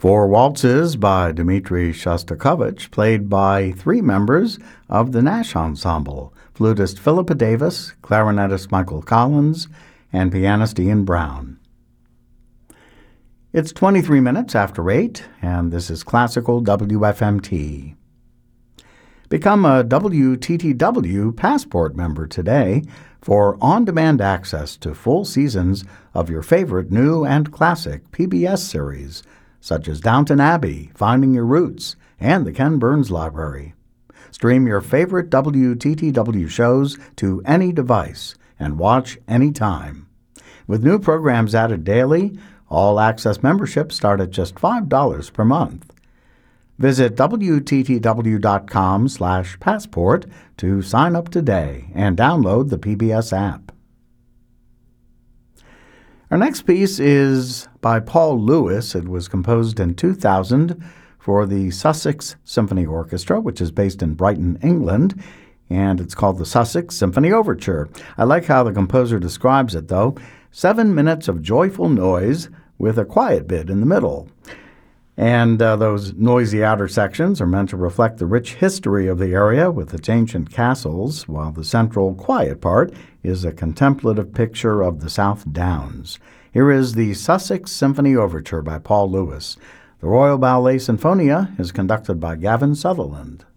Four waltzes by Dmitri Shostakovich, played by three members of the Nash Ensemble, flutist Philippa Davis, clarinetist Michael Collins, and pianist Ian Brown. It's 23 minutes after 8, and this is Classical WFMT. Become a WTTW Passport member today for on-demand access to full seasons of your favorite new and classic PBS series, such as Downton Abbey, Finding Your Roots, and the Ken Burns Library. Stream your favorite WTTW shows to any device and watch anytime. With new programs added daily, all-access memberships start at just $5 per month. Visit WTTW.com/passport to sign up today and download the PBS app. Our next piece is by Paul Lewis. It was composed in 2000 for the Sussex Symphony Orchestra, which is based in Brighton, England, and it's called the Sussex Symphony Overture. I like how the composer describes it, though. 7 minutes of joyful noise with a quiet bit in the middle. And those noisy outer sections are meant to reflect the rich history of the area with its ancient castles, while the central quiet part is a contemplative picture of the South Downs. Here is the Sussex Symphony Overture by Paul Lewis. The Royal Ballet Sinfonia is conducted by Gavin Sutherland.